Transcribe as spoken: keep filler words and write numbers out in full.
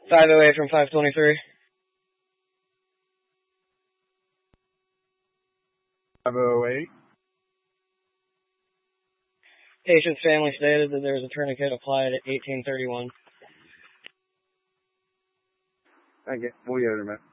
five oh eight from five twenty-three. five oh eight. Patient's family stated that there was a tourniquet applied at eighteen thirty-one. Okay, we'll get it, man.